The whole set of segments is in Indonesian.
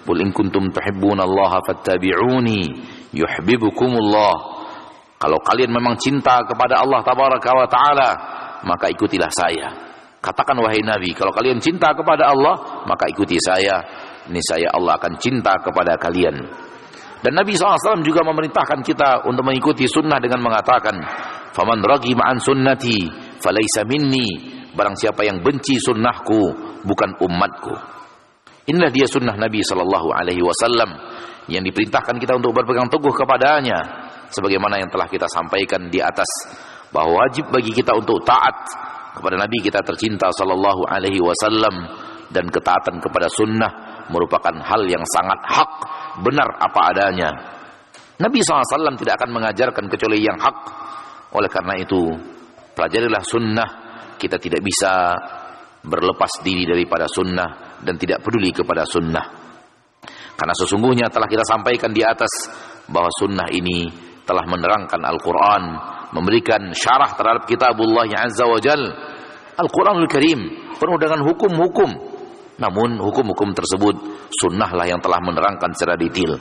Qul in kuntum tuhibbunallaha fattabi'uni yuhibbukumullah. Kalau kalian memang cinta kepada Allah tabaraka wa taala, maka ikutilah saya. Katakan wahai Nabi, kalau kalian cinta kepada Allah, maka ikuti saya. Niscaya Allah akan cinta kepada kalian. Dan Nabi SAW juga memerintahkan kita untuk mengikuti sunnah dengan mengatakan, faman raghiba an sunnati falaysa minni. Barang siapa yang benci sunnahku, bukan umatku. Inilah dia sunnah Nabi SAW yang diperintahkan kita untuk berpegang teguh kepadanya, sebagaimana yang telah kita sampaikan di atas, bahwa wajib bagi kita untuk taat kepada Nabi kita tercinta SAW, dan ketaatan kepada sunnah merupakan hal yang sangat hak, benar apa adanya. Nabi SAW tidak akan mengajarkan kecuali yang hak. Oleh karena itu, pelajarilah sunnah. Kita tidak bisa berlepas diri daripada sunnah dan tidak peduli kepada sunnah. Karena sesungguhnya telah kita sampaikan di atas bahwa sunnah ini telah menerangkan Al-Quran, memberikan syarah terhadap kitabullah Azza wa Jal. Al-Quranul Karim penuh dengan hukum-hukum. Namun hukum-hukum tersebut sunnahlah yang telah menerangkan secara detail.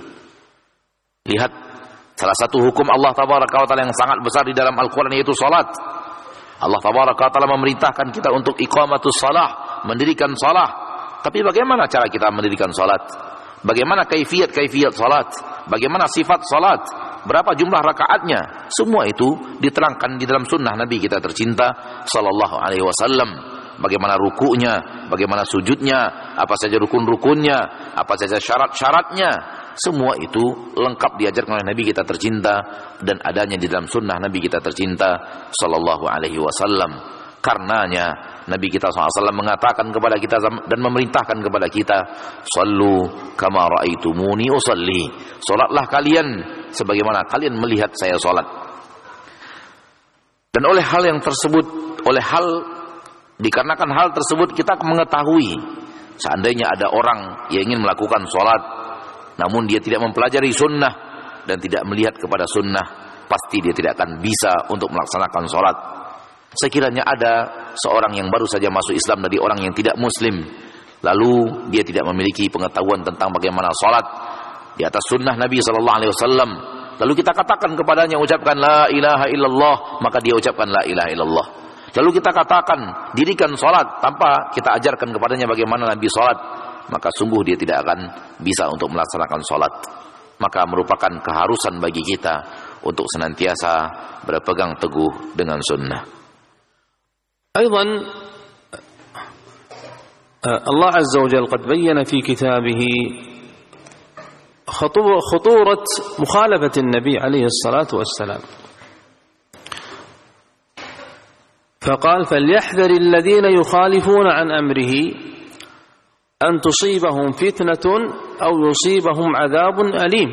Lihat salah satu hukum Allah tabaraka wa taala yang sangat besar di dalam Al-Quran, yaitu salat. Allah tabaraka wa taala memerintahkan kita untuk iqamatus salah, mendirikan salah. Tapi bagaimana cara kita mendirikan salat? Bagaimana kaifiat salat? Bagaimana sifat salat? Berapa jumlah rakaatnya? Semua itu diterangkan di dalam sunnah Nabi kita tercinta sallallahu alaihi wasallam. Bagaimana ruku'nya, bagaimana sujudnya, apa saja rukun-rukunnya, apa saja syarat-syaratnya. Semua itu lengkap diajarkan oleh Nabi kita tercinta dan adanya di dalam sunnah Nabi kita tercinta sallallahu alaihi wasallam. Karenanya Nabi kita SAW mengatakan kepada kita dan memerintahkan kepada kita, sallu kama ra'aitumuni usalli. Salatlah kalian sebagaimana kalian melihat saya salat. Dan oleh hal yang tersebut, dikarenakan hal tersebut kita mengetahui, seandainya ada orang yang ingin melakukan salat namun dia tidak mempelajari sunnah dan tidak melihat kepada sunnah, pasti dia tidak akan bisa untuk melaksanakan salat. Sekiranya ada seorang yang baru saja masuk Islam dari orang yang tidak muslim, lalu dia tidak memiliki pengetahuan tentang bagaimana salat di atas sunnah Nabi SAW, lalu kita katakan kepadanya, ucapkan la ilaha illallah, maka dia ucapkan la ilaha illallah. Lalu kita katakan dirikan salat tanpa kita ajarkan kepadanya bagaimana Nabi salat, maka sungguh dia tidak akan bisa untuk melaksanakan salat. Maka merupakan keharusan bagi kita untuk senantiasa berpegang teguh dengan sunnah. أيضا الله عز وجل قد بين في كتابه خطورة مخالفة النبي عليه الصلاة والسلام، فقال فليحذر الذين يخالفون عن أمره أن تصيبهم فتنة أو يصيبهم عذاب أليم.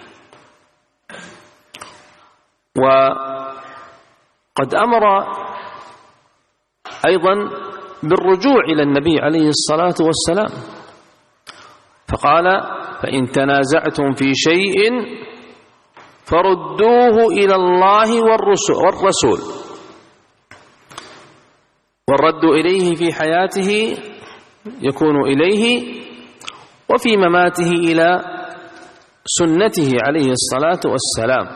وقد أمر أيضا بالرجوع إلى النبي عليه الصلاة والسلام، فقال فإن تنازعتم في شيء فردوه إلى الله والرسول، والرد إليه في حياته يكون إليه، وفي مماته إلى سنته عليه الصلاة والسلام.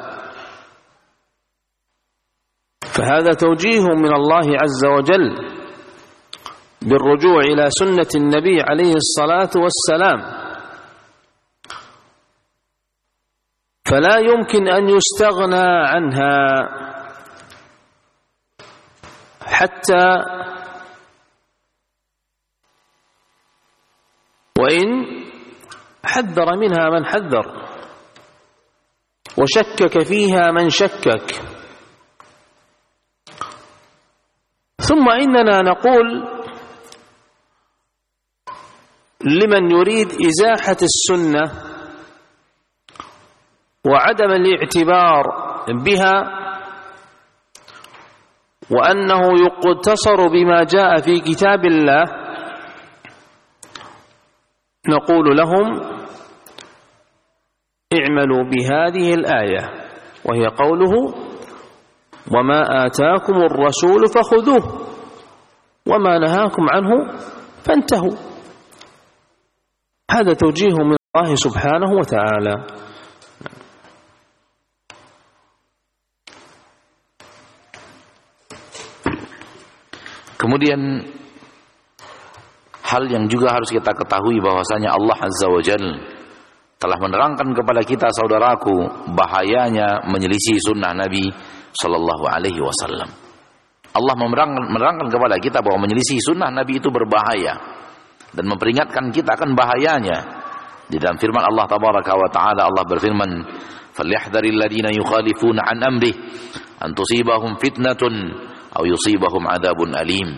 فهذا توجيه من الله عز وجل بالرجوع إلى سنة النبي عليه الصلاة والسلام، فلا يمكن أن يستغنى عنها حتى وإن حذر منها من حذر وشكك فيها من شكك. ثم إننا نقول لمن يريد إزاحة السنة وعدم الاعتبار بها وأنه يقتصر بما جاء في كتاب الله، نقول لهم اعملوا بهذه الآية، وهي قوله وما آتاكم الرسول فخذوه وما نهاكم عنه فانتهوا. هذا توجيه من الله سبحانه وتعالى. Kemudian hal yang juga harus kita ketahui bahwasanya Allah Azza wa Jalla telah menerangkan kepada kita, saudaraku, bahayanya menyelisih sunnah Nabi Sallallahu Alaihi Wasallam. Allah menerangkan kepada kita bahwa menyelisih sunnah Nabi itu berbahaya dan memperingatkan kita akan bahayanya. Di dalam firman Allah Tabaraka wa Taala, Allah berfirman, "Falyahdharil ladzina yukhalifuna an amrih an tusibahum fitnatun aw yusibahum adzabun alim."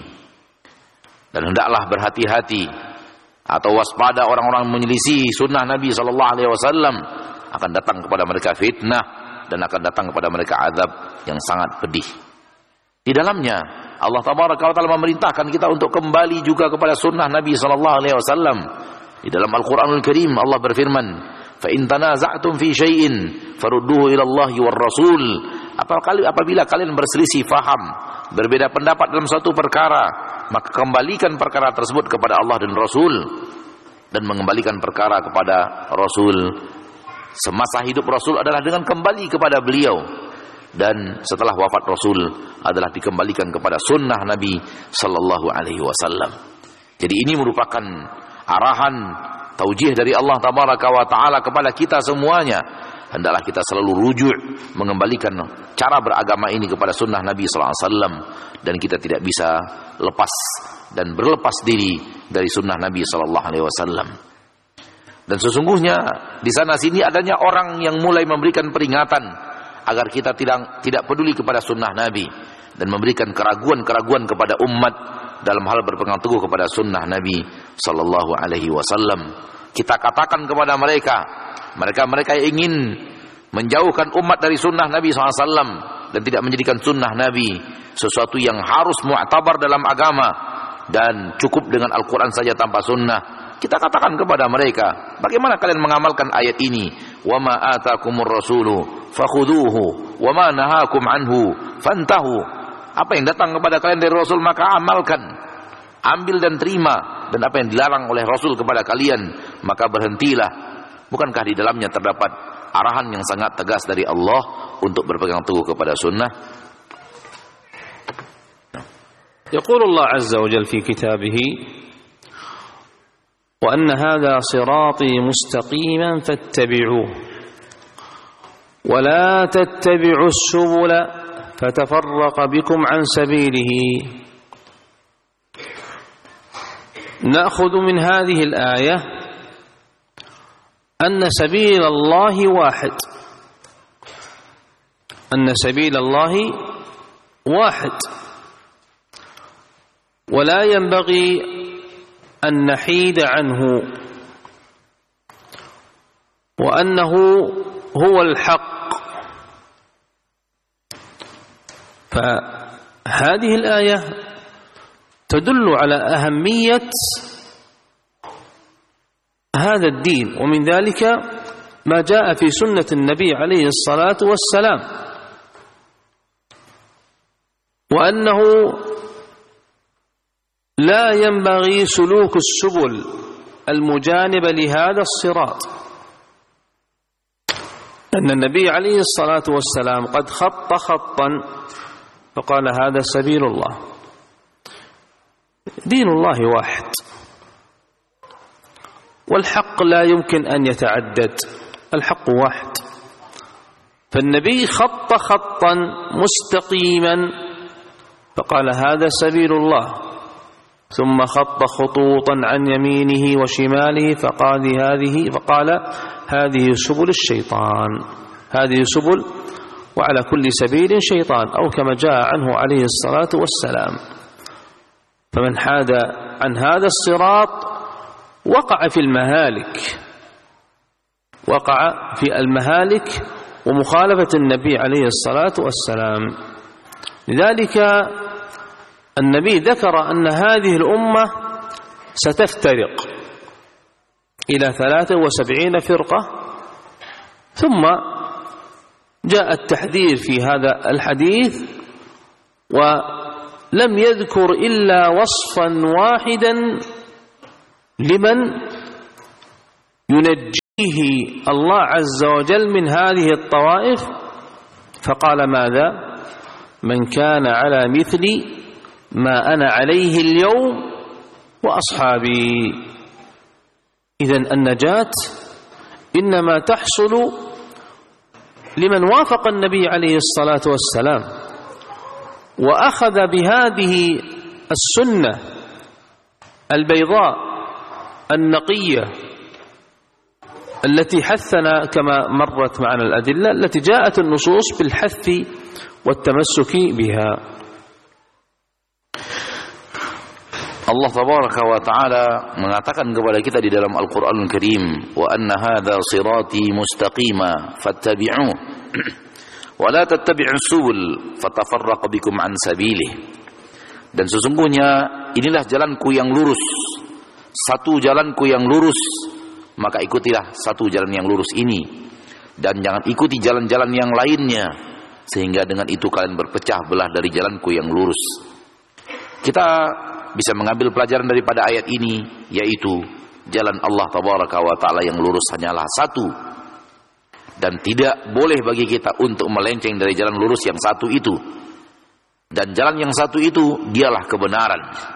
Dan hendaklah berhati-hati atau waspada orang-orang menyelisih sunnah Nabi sallallahu alaihi wasallam, akan datang kepada mereka fitnah dan akan datang kepada mereka azab yang sangat pedih. Di dalamnya Allah Tabaraka wa Taala memerintahkan kita untuk kembali juga kepada sunnah Nabi sallallahu alaihi wasallam. Di dalam Al-Qur'anul Karim Allah berfirman, "Fa in tanaza'tum fi syai'in farudduhu ila Allahi war Rasul." Apabila kalian berselisih faham, berbeda pendapat dalam suatu perkara, maka kembalikan perkara tersebut kepada Allah dan Rasul, dan mengembalikan perkara kepada Rasul semasa hidup Rasul adalah dengan kembali kepada beliau, dan setelah wafat Rasul adalah dikembalikan kepada sunnah Nabi sallallahu alaihi wasallam. Jadi ini merupakan arahan taujih dari Allah Tabaraka wa Taala kepada kita semuanya. Hendaklah kita selalu rujuk mengembalikan cara beragama ini kepada sunnah Nabi sallallahu alaihi wasallam, dan kita tidak bisa lepas dan berlepas diri dari sunnah Nabi sallallahu alaihi wasallam. Dan sesungguhnya di sana sini adanya orang yang mulai memberikan peringatan agar kita tidak peduli kepada sunnah Nabi dan memberikan keraguan-keraguan kepada umat dalam hal berpegang teguh kepada sunnah Nabi sallallahu alaihi wasallam. Kita katakan kepada mereka yang ingin menjauhkan umat dari sunnah Nabi SAW dan tidak menjadikan sunnah Nabi sesuatu yang harus mu'tabar dalam agama dan cukup dengan Al-Quran saja tanpa sunnah. Kita katakan kepada mereka, bagaimana kalian mengamalkan ayat ini? Wa ma atakumur rasulu fakhuduhu wa ma nahakum anhu fantahu. Apa yang datang kepada kalian dari Rasul maka amalkan, ambil dan terima, dan apa yang dilarang oleh Rasul kepada kalian maka berhentilah. Bukankah di dalamnya terdapat arahan yang sangat tegas dari Allah untuk berpegang teguh kepada sunnah? يقول الله عز وجل في كتابه وأن هذا صراطي مستقيما فاتبعوه ولا تتبعوا السبل فتفرق بكم عن سبيله. نأخذ من هذه الآية أن سبيل الله واحد، أن سبيل الله واحد، ولا ينبغي أن نحيد عنه، وأنه هو الحق. فهذه الآية تدل على أهمية هذا الدين، ومن ذلك ما جاء في سنة النبي عليه الصلاة والسلام، وأنه لا ينبغي سلوك السبل المجانبة لهذا الصراط، أن النبي عليه الصلاة والسلام قد خط خطا فقال هذا سبيل الله. دين الله واحد، والحق لا يمكن أن يتعدد، الحق واحد. فالنبي خط خطا مستقيما فقال هذا سبيل الله، ثم خط خطوطا عن يمينه وشماله فقال هذه سبل الشيطان، هذه سبل، وعلى كل سبيل شيطان، أو كما جاء عنه عليه الصلاة والسلام. فمن حاد عن هذا الصراط وقع في المهالك، وقع في المهالك ومخالفة النبي عليه الصلاة والسلام. لذلك النبي ذكر أن هذه الأمة ستفترق إلى 73 فرقة، ثم جاء التحذير في هذا الحديث، ولم يذكر إلا وصفا واحدا لمن ينجي الله عز وجل من هذه الطوائف فقال ماذا؟ من كان على مثل ما أنا عليه اليوم وأصحابي. إذن النجاة إنما تحصل لمن وافق النبي عليه الصلاة والسلام وأخذ بهذه السنة البيضاء النقية التي حثنا كما مرت معنا الأدلة التي جاءت النصوص بالحث والتمسك بها. Allah tabaraka wa ta'ala mengatakan kepada kita di dalam Al-Qur'anul Karim, wa anna hadza sirati mustaqima fattabi'uhu wa la tattabi'us subul fatafarraqu bikum an sabilihi. Dan sesungguhnya inilah jalanku yang lurus, satu jalanku yang lurus, maka ikutilah satu jalan yang lurus ini, dan jangan ikuti jalan-jalan yang lainnya, sehingga dengan itu kalian berpecah belah dari jalanku yang lurus. Kita bisa mengambil pelajaran daripada ayat ini, yaitu jalan Allah tabaraka wa ta'ala yang lurus hanyalah satu, dan tidak boleh bagi kita untuk melenceng dari jalan lurus yang satu itu. Dan jalan yang satu itu dialah kebenaran.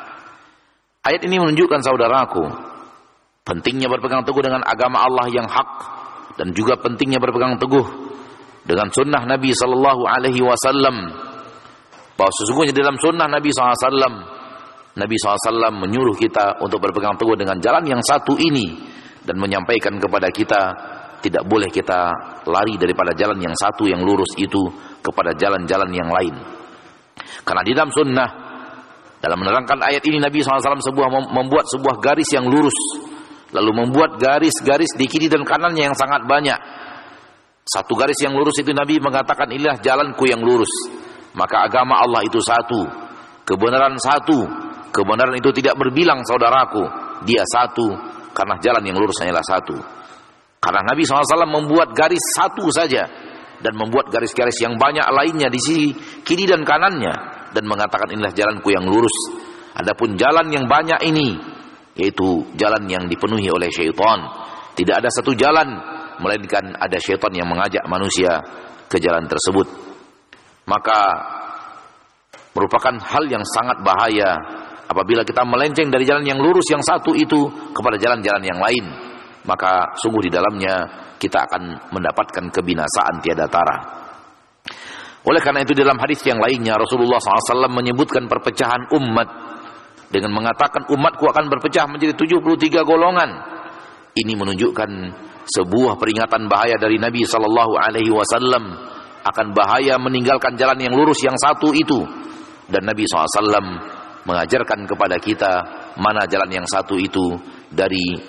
Ayat ini menunjukkan, saudaraku, pentingnya berpegang teguh dengan agama Allah yang hak, dan juga pentingnya berpegang teguh dengan sunnah Nabi sallallahu alaihi wasallam. Bahwa sesungguhnya dalam sunnah Nabi sallallahu alaihi wasallam, Nabi SAW menyuruh kita untuk berpegang teguh dengan jalan yang satu ini, dan menyampaikan kepada kita tidak boleh kita lari daripada jalan yang satu yang lurus itu kepada jalan-jalan yang lain. Karena di dalam sunnah, dalam menerangkan ayat ini, Nabi SAW membuat sebuah garis yang lurus, lalu membuat garis-garis di kiri dan kanannya yang sangat banyak. Satu garis yang lurus itu Nabi mengatakan, inilah jalanku yang lurus. Maka agama Allah itu satu, kebenaran satu. Kebenaran itu tidak berbilang, saudaraku, dia satu, karena jalan yang lurus hanyalah satu. Karena Nabi SAW membuat garis satu saja, dan membuat garis-garis yang banyak lainnya di sisi kiri dan kanannya, dan mengatakan inilah jalanku yang lurus. Adapun jalan yang banyak ini, yaitu jalan yang dipenuhi oleh syaitan. Tidak ada satu jalan, melainkan ada syaitan yang mengajak manusia ke jalan tersebut. Maka merupakan hal yang sangat bahaya apabila kita melenceng dari jalan yang lurus yang satu itu kepada jalan-jalan yang lain, maka sungguh di dalamnya kita akan mendapatkan kebinasaan tiada tara. Oleh karena itu dalam hadis yang lainnya Rasulullah SAW menyebutkan perpecahan umat dengan mengatakan umatku akan berpecah menjadi 73 golongan. Ini menunjukkan sebuah peringatan bahaya dari Nabi SAW akan bahaya meninggalkan jalan yang lurus yang satu itu. Dan Nabi SAW mengajarkan kepada kita mana jalan yang satu itu. Dari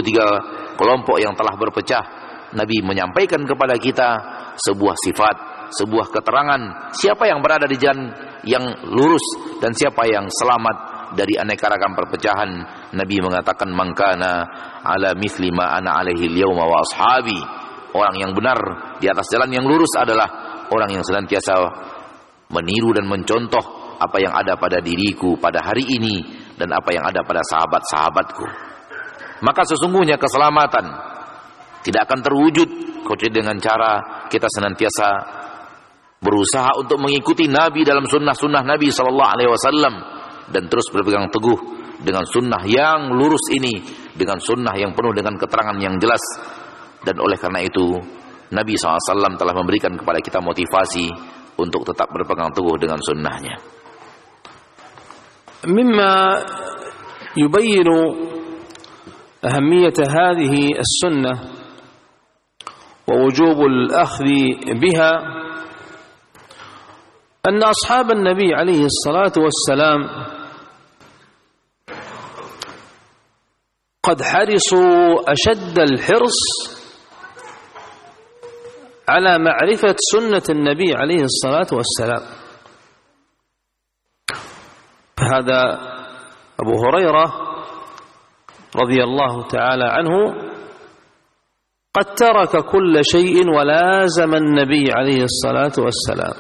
73 kelompok yang telah berpecah, Nabi menyampaikan kepada kita sebuah sifat, sebuah keterangan siapa yang berada di jalan yang lurus dan siapa yang selamat dari aneka ragam perpecahan. Nabi mengatakan, man kana ala mithli ma ana alaihi al-yawma wa ashabi. Orang yang benar di atas jalan yang lurus adalah orang yang senantiasa meniru dan mencontoh apa yang ada pada diriku pada hari ini dan apa yang ada pada sahabat-sahabatku. Maka sesungguhnya keselamatan tidak akan terwujud kecuali dengan cara kita senantiasa berusaha untuk mengikuti Nabi dalam sunnah-sunnah Nabi SAW, dan terus berpegang teguh dengan sunnah yang lurus ini, dengan sunnah yang penuh dengan keterangan yang jelas. Dan oleh karena itu Nabi SAW telah memberikan kepada kita motivasi untuk tetap berpegang teguh dengan sunnahnya. مما يبين أهمية هذه السنة ووجوب الأخذ بها أن أصحاب النبي عليه الصلاة والسلام قد حرصوا أشد الحرص على معرفة سنة النبي عليه الصلاة والسلام. هذا أبو هريرة رضي الله تعالى عنه قد ترك كل شيء ولازم النبي عليه الصلاة والسلام،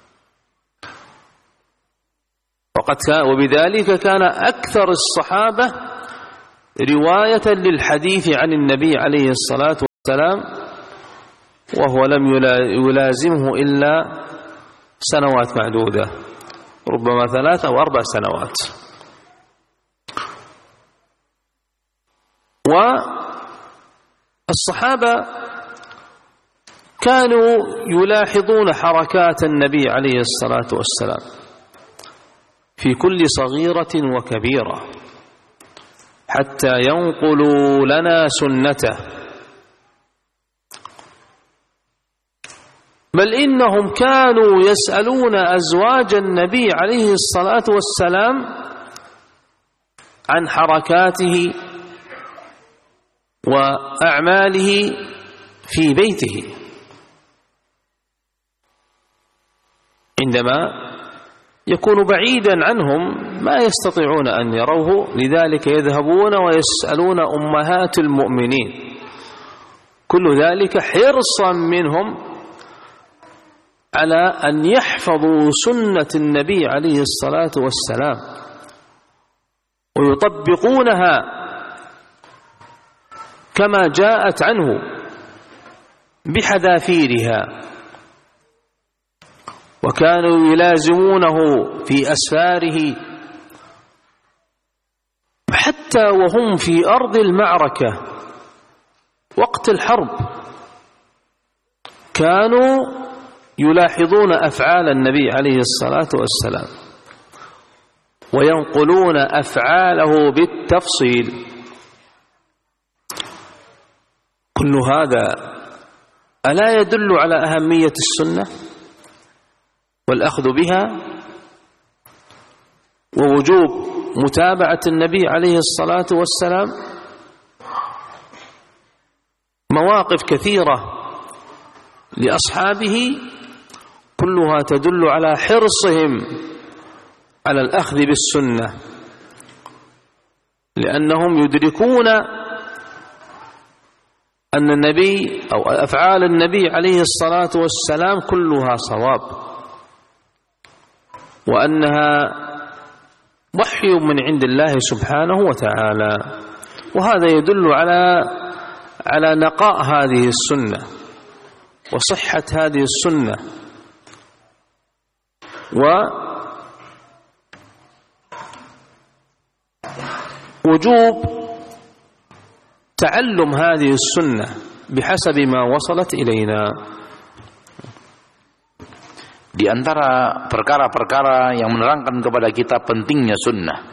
وبذلك كان أكثر الصحابة رواية للحديث عن النبي عليه الصلاة والسلام. والسلام وهو لم يلازمه إلا سنوات معدودة، ربما 3 أو 4 سنوات. والصحابة كانوا يلاحظون حركات النبي عليه الصلاة والسلام في كل صغيرة وكبيرة حتى ينقلوا لنا سنته، بل إنهم كانوا يسألون أزواج النبي عليه الصلاة والسلام عن حركاته وأعماله في بيته عندما يكون بعيدا عنهم ما يستطيعون أن يروه، لذلك يذهبون ويسألون أمهات المؤمنين، كل ذلك حرصا منهم على أن يحفظوا سنة النبي عليه الصلاة والسلام ويطبقونها كما جاءت عنه بحذافيرها، وكانوا يلازمونه في أسفاره حتى وهم في أرض المعركة وقت الحرب، كانوا يلاحظون أفعال النبي عليه الصلاة والسلام وينقلون أفعاله بالتفصيل. كل هذا ألا يدل على أهمية السنة والأخذ بها ووجوب متابعة النبي عليه الصلاة والسلام؟ مواقف كثيرة لأصحابه كلها تدل على حرصهم على الأخذ بالسنة، لأنهم يدركون أن النبي أو أفعال النبي عليه الصلاة والسلام كلها صواب، وأنها وحي من عند الله سبحانه وتعالى. وهذا يدل على نقاء هذه السنة وصحة هذه السنة ووجوب تعلم هذه السنة بحسب ما وصلت إلينا. Di antara perkara-perkara yang menerangkan kepada kita pentingnya sunnah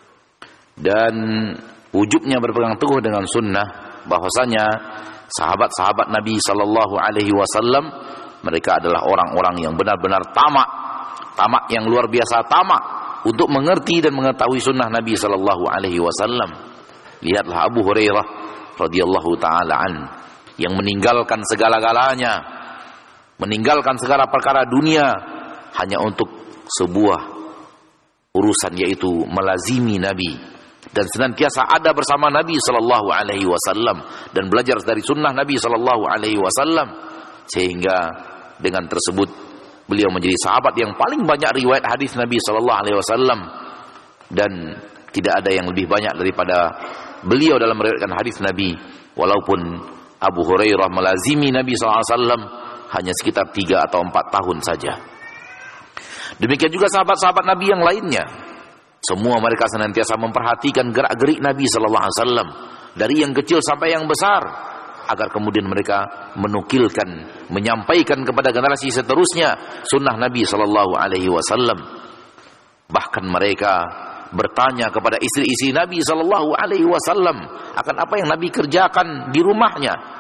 dan wujubnya berpegang teguh dengan sunnah, bahwasanya sahabat-sahabat Nabi sallallahu alaihi wasallam mereka adalah orang-orang yang benar-benar tamak yang luar biasa, tamak untuk mengerti dan mengetahui sunnah Nabi sallallahu alaihi wasallam. Lihatlah Abu Hurairah radhiyallahu taala an yang meninggalkan segala-galanya, meninggalkan segala perkara dunia hanya untuk sebuah urusan, yaitu melazimi Nabi dan senantiasa ada bersama Nabi sallallahu alaihi wasallam dan belajar dari sunnah Nabi sallallahu alaihi wasallam, sehingga dengan tersebut beliau menjadi sahabat yang paling banyak riwayat hadis Nabi sallallahu alaihi wasallam, dan tidak ada yang lebih banyak daripada beliau dalam meriwayatkan hadis Nabi, walaupun Abu Hurairah melazimi Nabi sallallahu alaihi wasallam hanya sekitar 3 atau 4 tahun saja. Demikian juga sahabat-sahabat Nabi yang lainnya, semua mereka senantiasa memperhatikan gerak-gerik Nabi sallallahu alaihi wasallam dari yang kecil sampai yang besar, agar kemudian mereka menukilkan, menyampaikan kepada generasi seterusnya sunnah Nabi sallallahu alaihi wasallam. Bahkan mereka bertanya kepada istri-istri Nabi sallallahu alaihi wasallam akan apa yang Nabi kerjakan di rumahnya.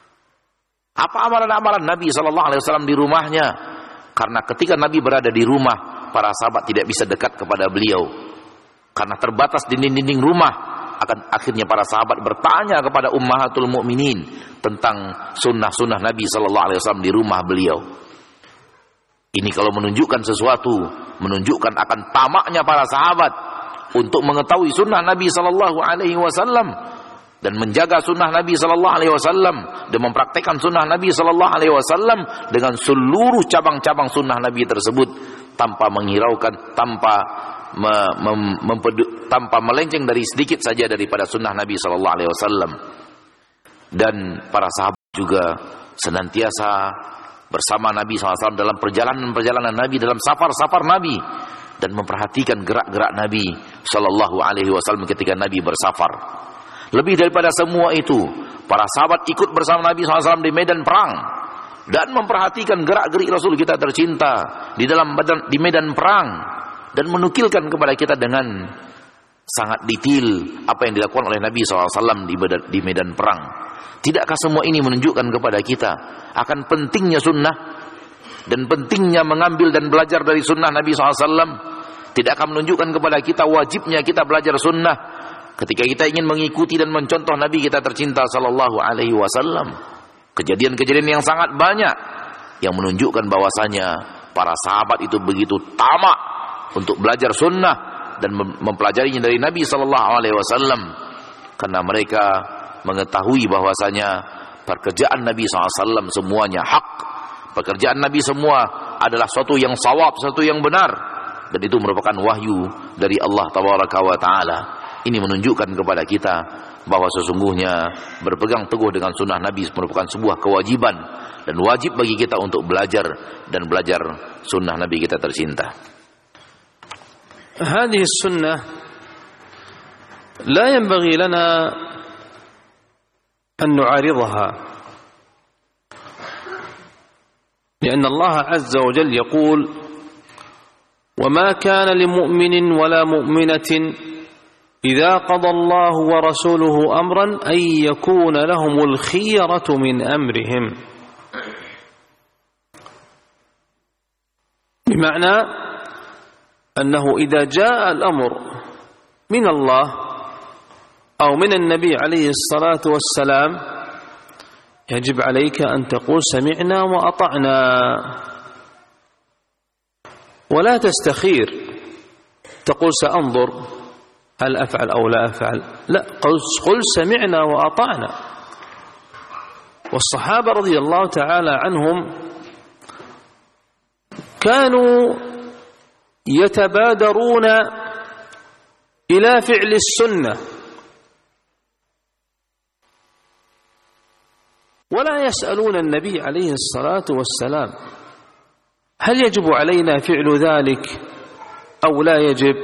Apa amalan-amalan Nabi sallallahu alaihi wasallam di rumahnya? Karena ketika Nabi berada di rumah, para sahabat tidak bisa dekat kepada beliau karena terbatas dinding-dinding rumah. Akhirnya para sahabat bertanya kepada ummahatul mukminin tentang sunnah-sunnah Nabi sallallahu alaihi wasallam di rumah beliau. Ini kalau menunjukkan sesuatu, menunjukkan akan tamaknya para sahabat untuk mengetahui sunnah Nabi sallallahu alaihi wasallam dan menjaga sunnah Nabi sallallahu alaihi wasallam dan mempraktekkan sunnah Nabi sallallahu alaihi wasallam dengan seluruh cabang-cabang sunnah Nabi tersebut, tanpa menghiraukan, tanpa melenceng dari sedikit saja daripada sunnah Nabi sallallahu alaihi wasallam. Dan para sahabat juga senantiasa bersama Nabi SAW dalam perjalanan-perjalanan Nabi, dalam safar-safar Nabi, dan memperhatikan gerak-gerak Nabi SAW ketika Nabi bersafar. Lebih daripada semua itu, para sahabat ikut bersama Nabi SAW di medan perang dan memperhatikan gerak-gerik Rasul kita tercinta di medan perang, dan menukilkan kepada kita dengan sangat detail apa yang dilakukan oleh Nabi SAW di medan perang. Tidakkah semua ini menunjukkan kepada kita akan pentingnya sunnah dan pentingnya mengambil dan belajar dari sunnah Nabi SAW? Tidakkah menunjukkan kepada kita wajibnya kita belajar sunnah ketika kita ingin mengikuti dan mencontoh Nabi kita tercinta Sallallahu Alaihi Wasallam? Kejadian-kejadian yang sangat banyak yang menunjukkan bahwasanya para sahabat itu begitu tamak untuk belajar sunnah dan mempelajarinya dari Nabi Sallallahu Alaihi Wasallam, karena mereka mengetahui bahwasanya pekerjaan Nabi SAW semuanya hak. Pekerjaan Nabi semua adalah sesuatu yang sawab, sesuatu yang benar, dan itu merupakan wahyu dari Allah Tabaraka wa Ta'ala. Ini menunjukkan kepada kita bahwa sesungguhnya berpegang teguh dengan sunnah Nabi merupakan sebuah kewajiban, dan wajib bagi kita untuk belajar sunnah Nabi kita tercinta. Hadhihi sunnah la yanbaghi lana أن نعارضها، لأن الله عز وجل يقول: وما كان لمؤمن ولا مؤمنة إذا قضى الله ورسوله أمرا أن يكون لهم الخيرة من أمرهم. بمعنى أنه إذا جاء الأمر من الله أو من النبي عليه الصلاة والسلام يجب عليك أن تقول سمعنا وأطعنا، ولا تستخير تقول سأنظر هل أفعل أو لا أفعل، لا، قل سمعنا وأطعنا. والصحابة رضي الله تعالى عنهم كانوا يتبادرون إلى فعل السنة ولا يسألون النبي عليه الصلاة والسلام هل يجب علينا فعل ذلك أو لا يجب.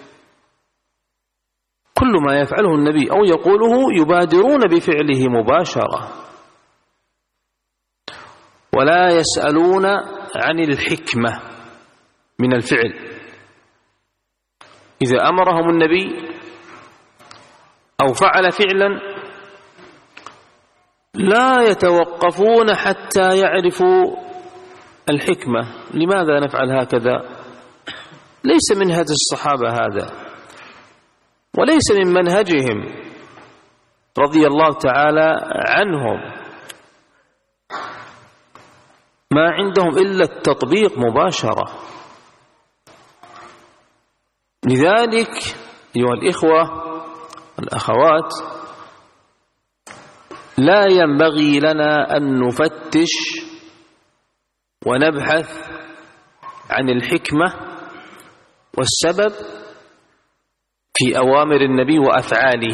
كل ما يفعله النبي أو يقوله يبادرون بفعله مباشرة، ولا يسألون عن الحكمة من الفعل. إذا أمرهم النبي أو فعل فعلا لا يتوقفون حتى يعرفوا الحكمة، لماذا نفعل هكذا؟ ليس من هدي الصحابة هذا، وليس من منهجهم رضي الله تعالى عنهم. ما عندهم إلا التطبيق مباشرة. لذلك أيها الإخوة والأخوات، لا ينبغي لنا أن نفتش ونبحث عن الحكمة والسبب في أوامر النبي وأفعاله،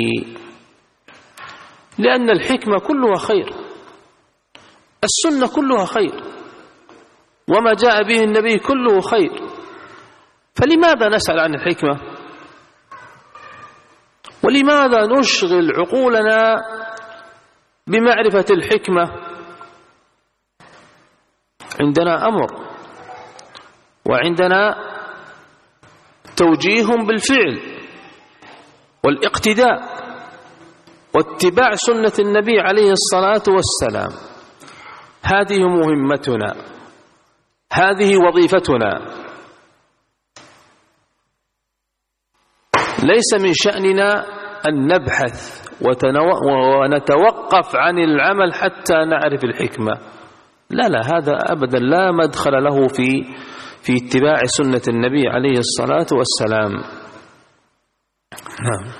لأن الحكمة كلها خير، السنة كلها خير، وما جاء به النبي كله خير، فلماذا نسأل عن الحكمة؟ ولماذا نشغل عقولنا بمعرفة الحكمة؟ عندنا أمر وعندنا توجيه بالفعل والاقتداء واتباع سنة النبي عليه الصلاة والسلام. هذه مهمتنا، هذه وظيفتنا. ليس من شأننا أن نبحث ونتوقف عن العمل حتى نعرف الحكمة، لا لا، هذا أبدا لا مدخل له في اتباع سنة النبي عليه الصلاة والسلام. نعم.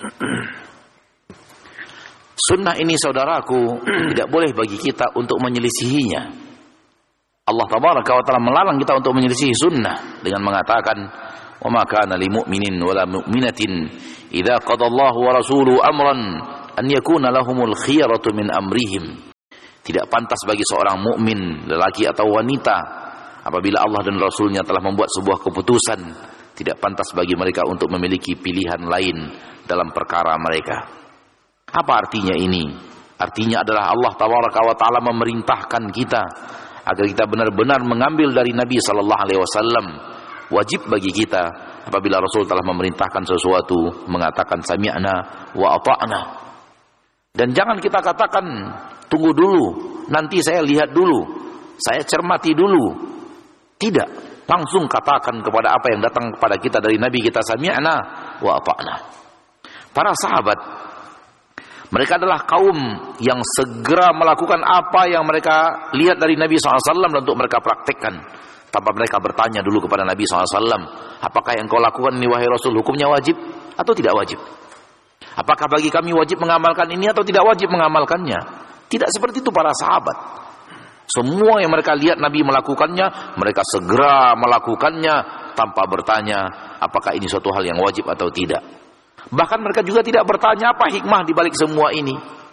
Sunnah ini saudaraku tidak boleh bagi kita untuk menyelisihinya. Allah Tabaraka wa Ta'ala melarang kita untuk menyelisihi sunnah dengan mengatakan, "Wa ma kana lil mu'minin wa la mu'minatin idza qada Allahu wa rasuluhu amran an yakuna lahumul khiyaratu min amrihim." Tidak pantas bagi seorang mukmin, lelaki atau wanita, apabila Allah dan Rasulnya telah membuat sebuah keputusan, tidak pantas bagi mereka untuk memiliki pilihan lain dalam perkara mereka. Apa artinya ini? Artinya adalah Allah Tabaraka wa Ta'ala memerintahkan kita agar kita benar-benar mengambil dari Nabi sallallahu alaihi wasallam. Wajib bagi kita apabila Rasul telah memerintahkan sesuatu, mengatakan sami'na wa ata'na. Dan jangan kita katakan tunggu dulu, nanti saya lihat dulu, saya cermati dulu. Tidak, langsung katakan kepada apa yang datang kepada kita dari Nabi kita, sami'na wa ata'na. Para sahabat, mereka adalah kaum yang segera melakukan apa yang mereka lihat dari Nabi SAW untuk mereka praktekkan, tanpa mereka bertanya dulu kepada Nabi SAW, apakah yang kau lakukan ini wahai Rasul hukumnya wajib atau tidak wajib? Apakah bagi kami wajib mengamalkan ini atau tidak wajib mengamalkannya? Tidak seperti itu para sahabat. Semua yang mereka lihat Nabi melakukannya, mereka segera melakukannya tanpa bertanya apakah ini suatu hal yang wajib atau tidak. Bahkan mereka juga tidak bertanya apa hikmah di balik semua ini.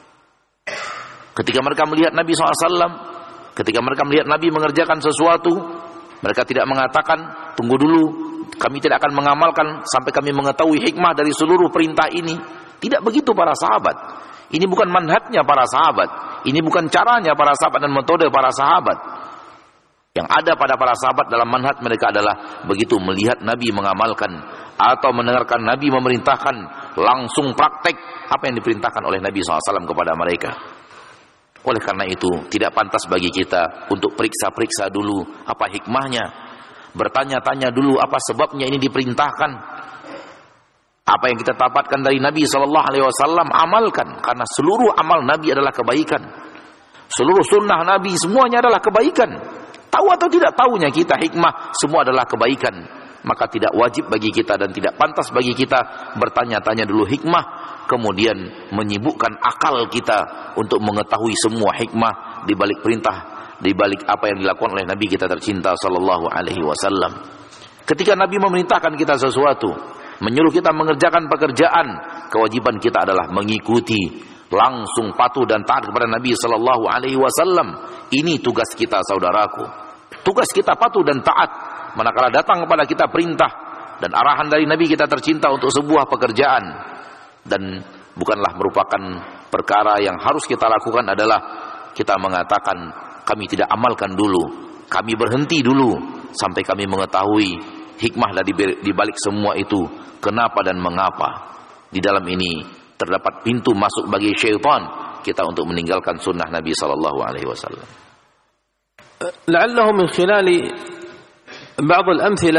Ketika mereka melihat Nabi SAW, ketika mereka melihat Nabi mengerjakan sesuatu, mereka tidak mengatakan tunggu dulu, kami tidak akan mengamalkan sampai kami mengetahui hikmah dari seluruh perintah ini. Tidak begitu para sahabat. Ini bukan manhajnya para sahabat. Ini bukan caranya para sahabat dan metode para sahabat. Yang ada pada para sahabat dalam manhaj mereka adalah begitu melihat Nabi mengamalkan atau mendengarkan Nabi memerintahkan, langsung praktek apa yang diperintahkan oleh Nabi SAW kepada mereka. Oleh karena itu tidak pantas bagi kita untuk periksa-periksa dulu apa hikmahnya, bertanya-tanya dulu apa sebabnya ini diperintahkan. Apa yang kita dapatkan dari Nabi SAW amalkan, karena seluruh amal Nabi adalah kebaikan. Seluruh sunnah Nabi semuanya adalah kebaikan. Tahu atau tidak tahunya kita hikmah semua adalah kebaikan. Maka tidak wajib bagi kita dan tidak pantas bagi kita bertanya-tanya dulu hikmah, kemudian menyibukkan akal kita untuk mengetahui semua hikmah di balik perintah, di balik apa yang dilakukan oleh Nabi kita tercinta sallallahu alaihi wasallam. Ketika Nabi memerintahkan kita sesuatu, menyuruh kita mengerjakan pekerjaan, kewajiban kita adalah mengikuti, langsung patuh dan taat kepada Nabi sallallahu alaihi wasallam. Ini tugas kita saudaraku. Tugas kita patuh dan taat manakala datang kepada kita perintah dan arahan dari Nabi kita tercinta untuk sebuah pekerjaan, dan bukanlah merupakan perkara yang harus kita lakukan adalah kita mengatakan kami tidak amalkan dulu, kami berhenti dulu sampai kami mengetahui hikmah di balik semua itu, kenapa dan mengapa. Di dalam ini terdapat pintu masuk bagi syaitan kita untuk meninggalkan sunnah Nabi sallallahu alaihi wasallam. La'allahu min khilali بعض الأمثلة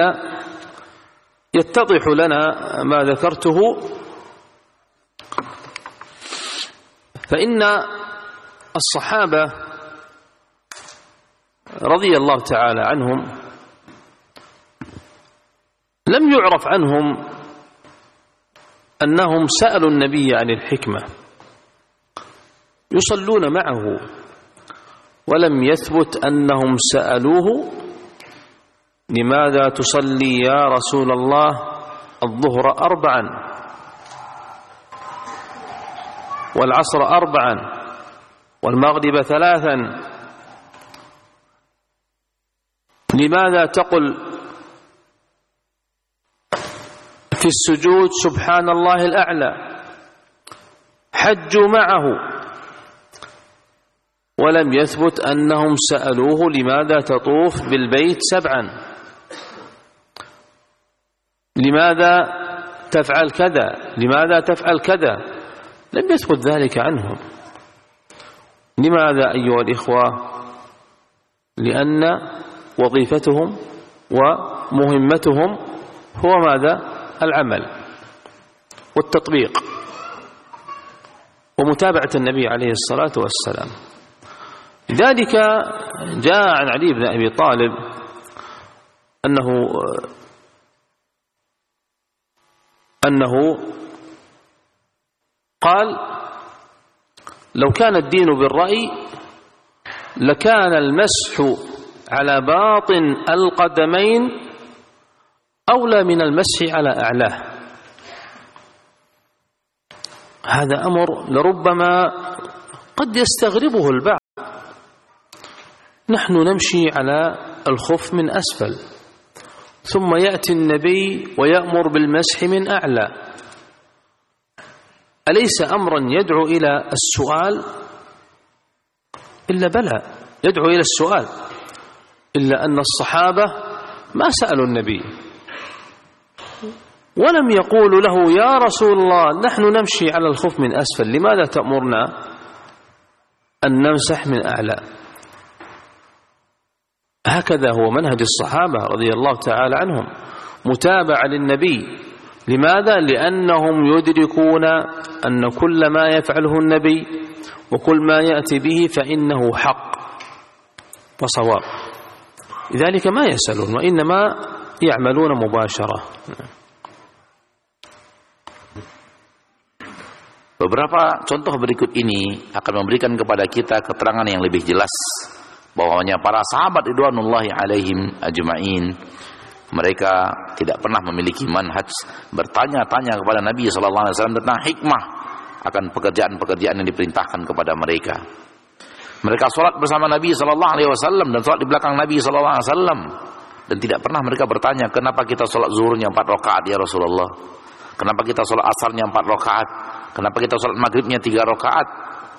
يتضح لنا ما ذكرته، فإن الصحابة رضي الله تعالى عنهم لم يعرف عنهم أنهم سألوا النبي عن الحكمة، يصلون معه، ولم يثبت أنهم سألوه لماذا تصلي يا رسول الله الظهر 4 والعصر 4 والمغرب 3؟ لماذا تقل في السجود سبحان الله الأعلى؟ حجوا معه، ولم يثبت أنهم سألوه لماذا تطوف بالبيت 7؟ لماذا تفعل كذا؟ لماذا تفعل كذا؟ لم يثبت ذلك عنهم. لماذا أيها الإخوة؟ لأن وظيفتهم ومهمتهم هو ماذا؟ العمل والتطبيق ومتابعة النبي عليه الصلاة والسلام. لذلك جاء عن علي بن أبي طالب أنه قال لو كان الدين بالرأي لكان المسح على باطن القدمين أولى من المسح على أعلاه. هذا أمر لربما قد يستغربه البعض، نحن نمشي على الخف من أسفل ثم يأتي النبي ويأمر بالمسح من أعلى، أليس أمرا يدعو إلى السؤال؟ إلا بلى، يدعو إلى السؤال، إلا أن الصحابة ما سألوا النبي ولم يقولوا له يا رسول الله نحن نمشي على الخف من أسفل، لماذا تأمرنا أن نمسح من أعلى؟ هكذا هو منهج الصحابة رضي الله تعالى عنهم، متابعة للنبي. لماذا؟ لأنهم يدركون أن كل ما يفعله النبي وكل ما يأتي به فإنه حق وصواب، لذلك ما يسألون وإنما يعملون مباشرة. Beberapa contoh berikut ini akan memberikan kepada kita keterangan yang lebih jelas bahwanya para sahabat ridwanullahi alaihim ajma'in, mereka tidak pernah memiliki manhaj bertanya-tanya kepada Nabi sallallahu alaihi wasallam tentang hikmah akan pekerjaan-pekerjaan yang diperintahkan kepada mereka. Mereka salat bersama Nabi sallallahu alaihi wasallam dan salat di belakang Nabi sallallahu alaihi wasallam, dan tidak pernah mereka bertanya, kenapa kita salat zuhurnya 4 rakaat ya Rasulullah? Kenapa kita salat asarnya 4 rakaat? Kenapa kita salat maghribnya 3 rakaat?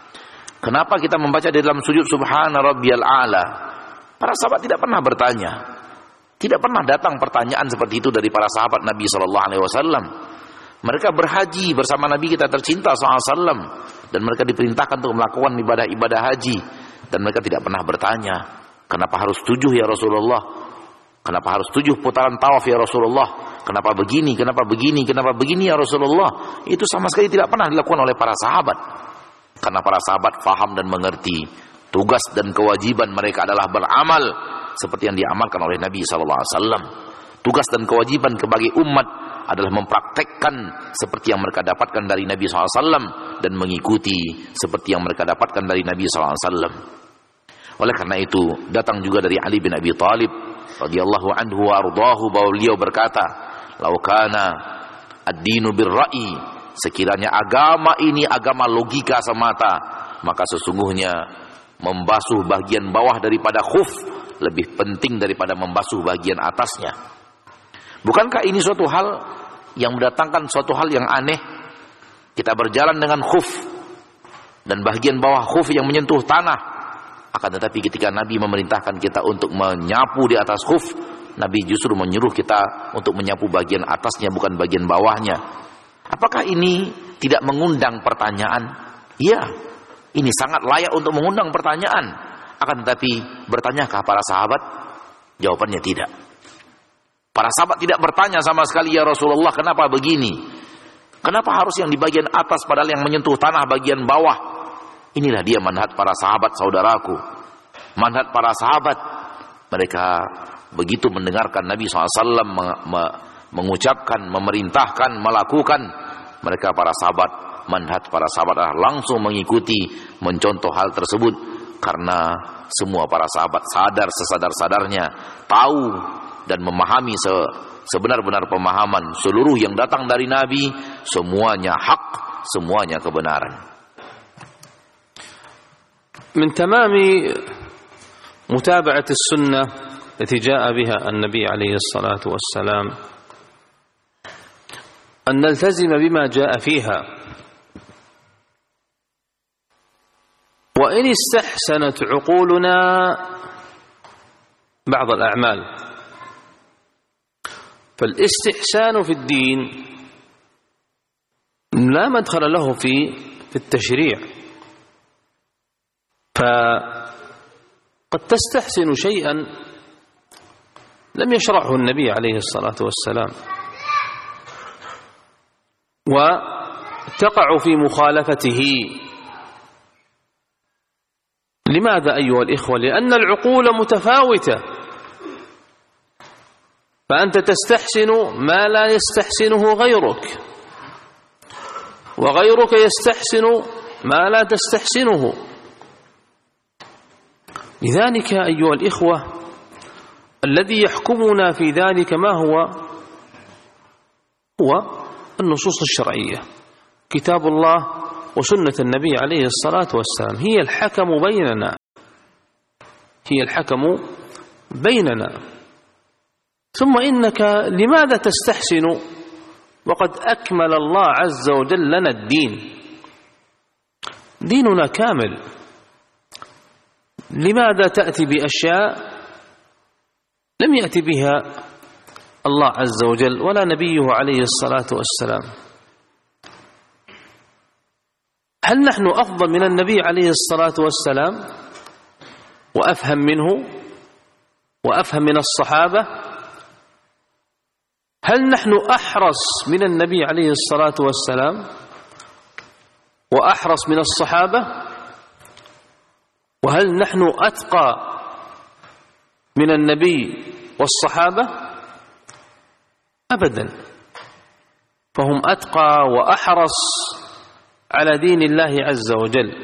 Kenapa kita membaca di dalam sujud subhana rabbiyal a'la? Para sahabat tidak pernah bertanya. Tidak pernah datang pertanyaan seperti itu dari para sahabat Nabi sallallahu alaihi wasallam. Mereka berhaji bersama Nabi kita tercinta sallallahu alaihi wasallam, dan mereka diperintahkan untuk melakukan ibadah-ibadah haji, dan mereka tidak pernah bertanya, kenapa harus 7 ya Rasulullah? Kenapa harus 7 putaran tawaf ya Rasulullah? Kenapa begini, kenapa begini, kenapa begini ya Rasulullah? Itu sama sekali tidak pernah dilakukan oleh para sahabat. Karena para sahabat faham dan mengerti tugas dan kewajiban mereka adalah beramal seperti yang diamalkan oleh Nabi SAW. Tugas dan kewajiban bagi umat adalah mempraktekkan seperti yang mereka dapatkan dari Nabi SAW dan mengikuti seperti yang mereka dapatkan dari Nabi SAW. Oleh karena itu datang juga dari Ali bin Abi Thalib radhiyallahu anhu wa ardahu, bahwa beliau berkata, "Laukana ad-dinu bir-ra'yi," sekiranya agama ini agama logika semata, maka sesungguhnya membasuh bagian bawah daripada khuf lebih penting daripada membasuh bagian atasnya. Bukankah ini suatu hal yang mendatangkan suatu hal yang aneh? Kita berjalan dengan khuf dan bagian bawah khuf yang menyentuh tanah. Akan tetapi ketika Nabi memerintahkan kita untuk menyapu di atas khuf, Nabi justru menyuruh kita untuk menyapu bagian atasnya, bukan bagian bawahnya. Apakah ini tidak mengundang pertanyaan? Ya, ini sangat layak untuk mengundang pertanyaan. Akan tetapi bertanyakah para sahabat? Jawabannya tidak. Para sahabat tidak bertanya sama sekali, ya Rasulullah kenapa begini? Kenapa harus yang di bagian atas padahal yang menyentuh tanah bagian bawah? Inilah dia manhaj para sahabat, saudaraku. Manhaj para sahabat. Mereka begitu mendengarkan Nabi SAW mengucapkan, memerintahkan, melakukan, mereka para sahabat, manhaj para sahabat adalah langsung mengikuti, mencontoh hal tersebut. Karena semua para sahabat sadar sesadar-sadarnya, tahu dan memahami sebenar-benar pemahaman seluruh yang datang dari Nabi, semuanya hak, semuanya kebenaran. من تمام متابعة السنة التي جاء بها النبي عليه الصلاة والسلام أن نلتزم بما جاء فيها، وإن استحسنت عقولنا بعض الأعمال، فالاستحسان في الدين لا مدخل له في التشريع. فقد تستحسن شيئا لم يشرعه النبي عليه الصلاة والسلام وتقع في مخالفته. لماذا أيها الإخوة؟ لأن العقول متفاوتة، فأنت تستحسن ما لا يستحسنه غيرك، وغيرك يستحسن ما لا تستحسنه. لذلك أيها الإخوة الذي يحكمنا في ذلك ما هو النصوص الشرعية، كتاب الله وسنة النبي عليه الصلاة والسلام هي الحكم بيننا، هي الحكم بيننا. ثم إنك لماذا تستحسن وقد أكمل الله عز وجل لنا الدين؟ ديننا كامل، لماذا تأتي بأشياء لم يأتي بها الله عز وجل ولا نبيه عليه الصلاة والسلام؟ هل نحن أفضل من النبي عليه الصلاة والسلام وأفهم منه وأفهم من الصحابة؟ هل نحن أحرص من النبي عليه الصلاة والسلام وأحرص من الصحابة؟ وهل نحن أتقى من النبي والصحابة؟ أبدا، فهم أتقى وأحرص على دين الله عز وجل.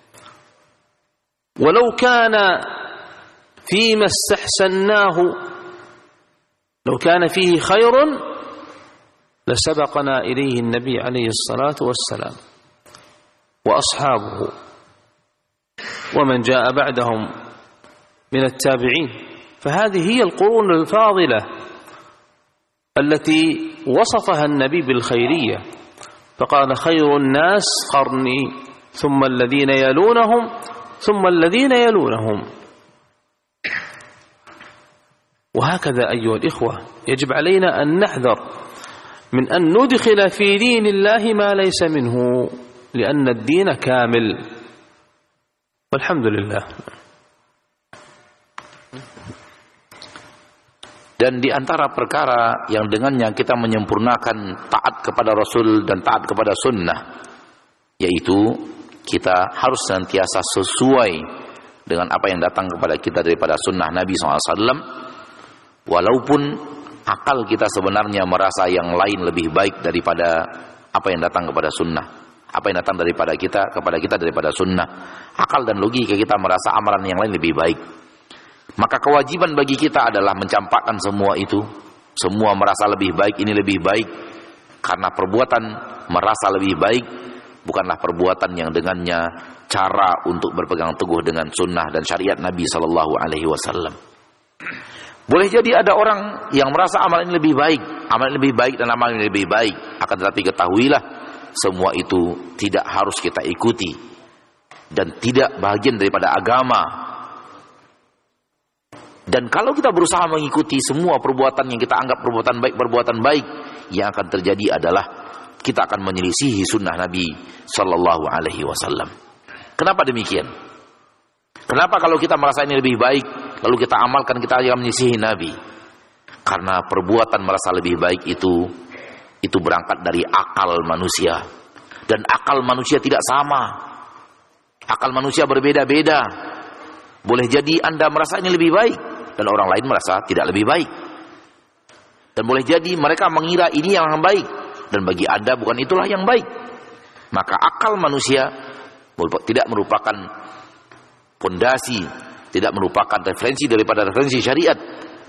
ولو كان فيما استحسناه، لو كان فيه خير لسبقنا إليه النبي عليه الصلاة والسلام وأصحابه ومن جاء بعدهم من التابعين. فهذه هي القرون الفاضلة التي وصفها النبي بالخيرية، فقال خير الناس قرني ثم الذين يلونهم ثم الذين يلونهم. وهكذا أيها الإخوة يجب علينا أن نحذر من أن ندخل في دين الله ما ليس منه، لأن الدين كامل والحمد لله. Dan di antara perkara yang dengannya kita menyempurnakan taat kepada Rasul dan taat kepada sunnah, yaitu kita harus senantiasa sesuai dengan apa yang datang kepada kita daripada sunnah Nabi SAW, walaupun akal kita sebenarnya merasa yang lain lebih baik daripada apa yang datang kepada sunnah, apa yang datang daripada kita kepada kita daripada sunnah. Akal dan logika kita merasa amalan yang lain lebih baik. Maka kewajiban bagi kita adalah mencampakkan semua itu. Semua merasa lebih baik, ini lebih baik. Karena perbuatan merasa lebih baik bukanlah perbuatan yang dengannya cara untuk berpegang teguh dengan sunnah dan syariat Nabi SAW. Boleh jadi ada orang yang merasa amal ini lebih baik, amal ini lebih baik dan amal ini lebih baik. Akan tetapi ketahuilah, semua itu tidak harus kita ikuti dan tidak bagian daripada agama. Dan kalau kita berusaha mengikuti semua perbuatan yang kita anggap perbuatan baik, yang akan terjadi adalah kita akan menyelisihi sunnah Nabi Sallallahu Alaihi Wasallam. Kenapa demikian? Kenapa kalau kita merasa ini lebih baik, lalu kita amalkan, kita akan menyelisihi Nabi? Karena perbuatan merasa lebih baik itu berangkat dari akal manusia, dan akal manusia tidak sama. Akal manusia berbeda-beda. Boleh jadi Anda merasa ini lebih baik dan orang lain merasa tidak lebih baik. Dan boleh jadi mereka mengira ini yang baik dan bagi Anda bukan itulah yang baik. Maka akal manusia tidak merupakan pondasi, tidak merupakan referensi daripada referensi syariat.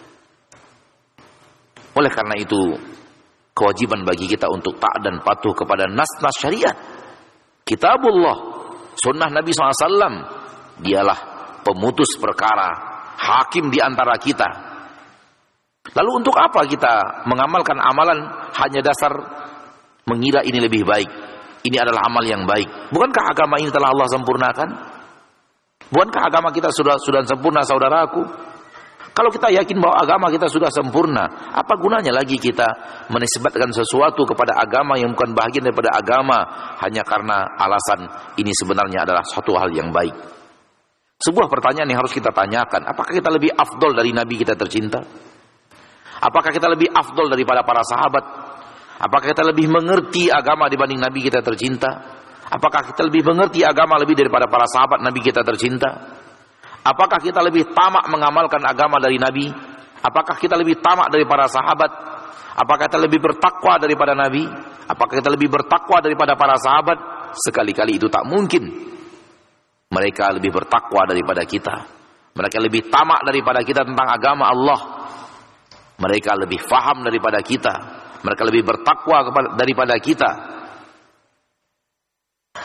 Oleh karena itu, kewajiban bagi kita untuk taat dan patuh kepada nas-nas syariat. Kitabullah, sunnah Nabi SAW, dialah pemutus perkara, hakim di antara kita. Lalu untuk apa kita mengamalkan amalan hanya dasar mengira ini lebih baik, ini adalah amal yang baik? Bukankah agama ini telah Allah sempurnakan? Bukankah agama kita sudah sempurna, saudaraku? Kalau kita yakin bahwa agama kita sudah sempurna, apa gunanya lagi kita menisbatkan sesuatu kepada agama yang bukan bagian daripada agama hanya karena alasan ini sebenarnya adalah suatu hal yang baik? Sebuah pertanyaan yang harus kita tanyakan, apakah kita lebih afdol dari Nabi kita tercinta? Apakah kita lebih afdol daripada para sahabat? Apakah kita lebih mengerti agama dibanding Nabi kita tercinta? Apakah kita lebih mengerti agama lebih daripada para sahabat Nabi kita tercinta? Apakah kita lebih tamak mengamalkan agama dari Nabi? Apakah kita lebih tamak dari para sahabat? Apakah kita lebih bertakwa daripada Nabi? Apakah kita lebih bertakwa daripada para sahabat? Sekali-kali itu tak mungkin. Mereka lebih bertakwa daripada kita. Mereka lebih tamak daripada kita tentang agama Allah. Mereka lebih faham daripada kita. Mereka lebih bertakwa daripada kita.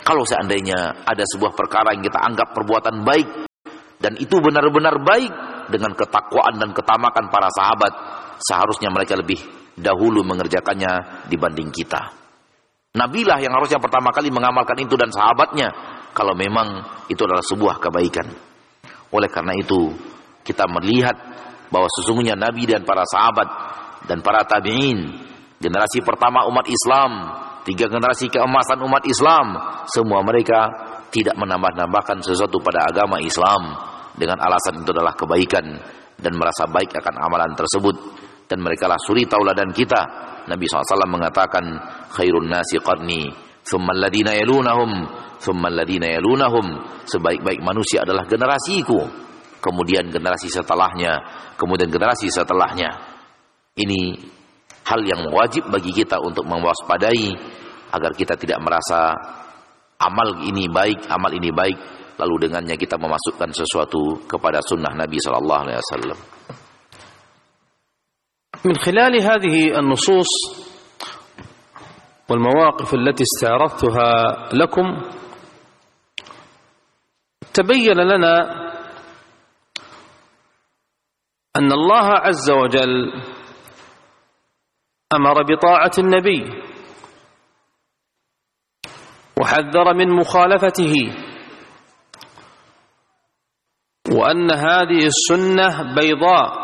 Kalau seandainya ada sebuah perkara yang kita anggap perbuatan baik dan itu benar-benar baik dengan ketakwaan dan ketamakan para sahabat, seharusnya mereka lebih dahulu mengerjakannya dibanding kita. Nabilah yang harusnya pertama kali mengamalkan itu dan sahabatnya, kalau memang itu adalah sebuah kebaikan. Oleh karena itu kita melihat bahwa sesungguhnya Nabi dan para sahabat dan para tabi'in, generasi pertama umat Islam, 3 generasi keemasan umat Islam, semua mereka tidak menambah-nambahkan sesuatu pada agama Islam dengan alasan itu adalah kebaikan dan merasa baik akan amalan tersebut. Dan mereka lah suri tauladan kita. Nabi SAW mengatakan, khairun nasi qarni, thumma alladhina yalunahum, thumma alladhina yalunahum. Sebaik-baik manusia adalah generasiku, kemudian generasi setelahnya, kemudian generasi setelahnya. Ini hal yang wajib bagi kita untuk mewaspadai agar kita tidak merasa amal ini baik, lalu dengannya kita memasukkan sesuatu kepada sunnah Nabi SAW. من خلال هذه النصوص والمواقف التي استعرضتها لكم تبين لنا أن الله عز وجل أمر بطاعة النبي وحذر من مخالفته، وأن هذه السنة بيضاء،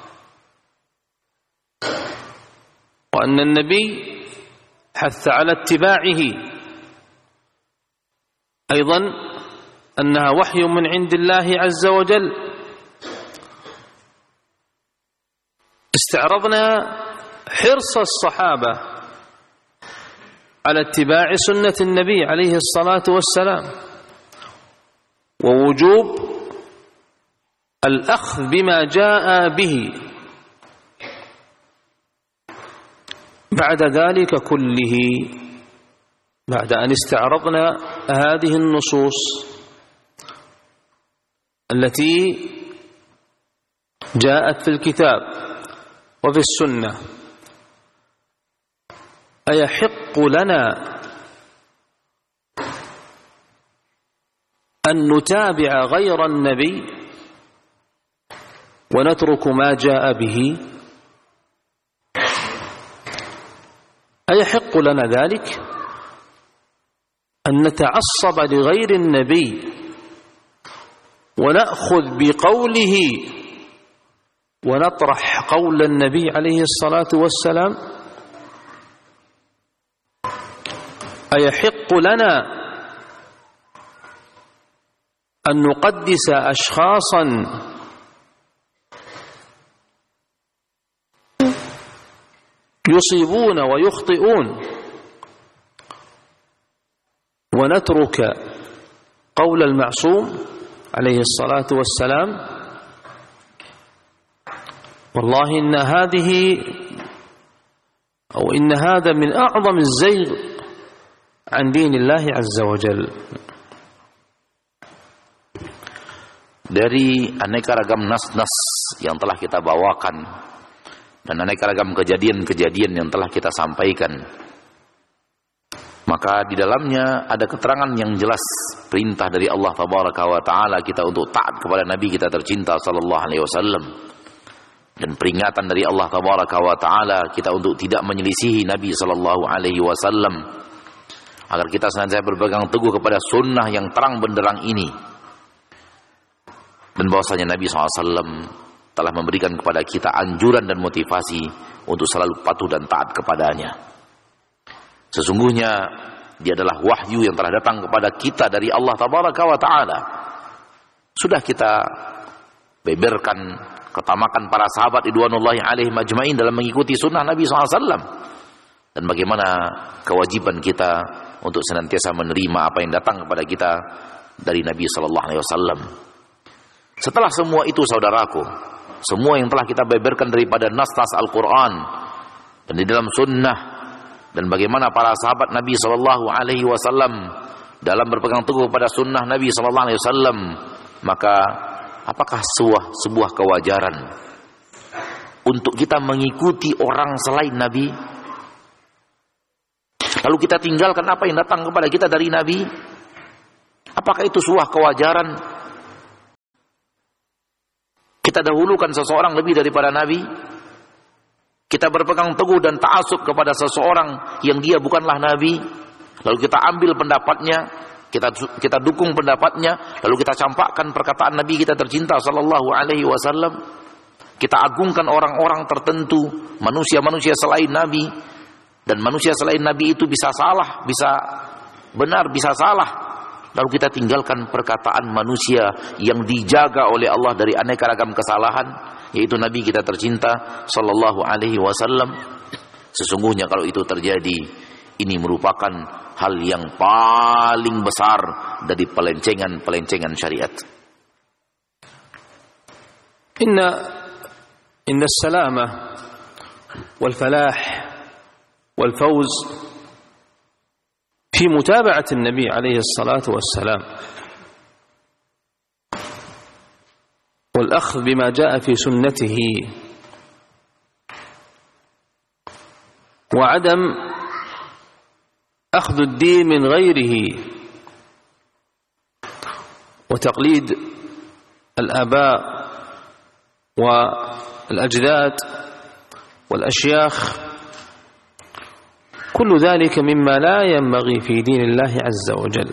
وأن النبي حث على اتباعه، أيضا أنها وحي من عند الله عز وجل. استعرضنا حرص الصحابة على اتباع سنة النبي عليه الصلاة والسلام، ووجوب الأخذ بما جاء به. بعد ذلك كله، بعد أن استعرضنا هذه النصوص التي جاءت في الكتاب وفي السنة، أيحق لنا أن نتابع غير النبي ونترك ما جاء به؟ أيحق لنا ذلك أن نتعصب لغير النبي ونأخذ بقوله ونطرح قول النبي عليه الصلاة والسلام؟ أيحق لنا أن نقدس أشخاصا يصيبون ويخطئون ونترك قول المعصوم عليه الصلاة والسلام؟ والله إن هذا من أعظم الزيغ عن دين الله عز وجل. Dari aneka ragam nas-nas yang telah kita bawakan dan aneka ragam kejadian-kejadian yang telah kita sampaikan, maka di dalamnya ada keterangan yang jelas perintah dari Allah Tabaraka wa Ta'ala kita untuk taat kepada Nabi kita tercinta sallallahu alaihi wasallam, dan peringatan dari Allah Tabaraka wa Ta'ala kita untuk tidak menyelisihi Nabi sallallahu alaihi wasallam, agar kita senantiasa berpegang teguh kepada sunnah yang terang benderang ini, dan bahwasanya Nabi SAW telah memberikan kepada kita anjuran dan motivasi untuk selalu patuh dan taat kepadanya. Sesungguhnya dia adalah wahyu yang telah datang kepada kita dari Allah Tabaraka wa Ta'ala. Sudah kita beberkan ketamakan para sahabat ridwanullahi alaihim ajmain dalam mengikuti sunnah Nabi SAW, dan bagaimana kewajiban kita untuk senantiasa menerima apa yang datang kepada kita dari Nabi SAW. Setelah semua itu, saudaraku, semua yang telah kita beberkan daripada nas-nas Al-Quran dan di dalam sunnah, dan bagaimana para sahabat Nabi SAW dalam berpegang teguh pada sunnah Nabi SAW, maka apakah sebuah kewajaran untuk kita mengikuti orang selain Nabi, lalu kita tinggalkan apa yang datang kepada kita dari Nabi? Apakah itu sebuah kewajaran kita dahulukan seseorang lebih daripada Nabi? Kita berpegang teguh dan ta'assub kepada seseorang yang dia bukanlah Nabi, lalu kita ambil pendapatnya, kita dukung pendapatnya, lalu kita campakkan perkataan Nabi kita tercinta sallallahu alaihi wasallam. Kita agungkan orang-orang tertentu, manusia-manusia selain Nabi, dan manusia selain Nabi itu bisa salah, bisa benar, bisa salah. Lalu kita tinggalkan perkataan manusia yang dijaga oleh Allah dari aneka ragam kesalahan, yaitu Nabi kita tercinta sallallahu alaihi wasallam. Sesungguhnya kalau itu terjadi, ini merupakan hal yang paling besar dari pelencengan syariat. Inna as-salamah wal falah wal fawz في متابعة النبي عليه الصلاة والسلام والأخذ بما جاء في سنته وعدم أخذ الدين من غيره وتقليد الآباء والأجداد والأشياخ، كل ذلك مما لا ينبغي في دين الله عز وجل.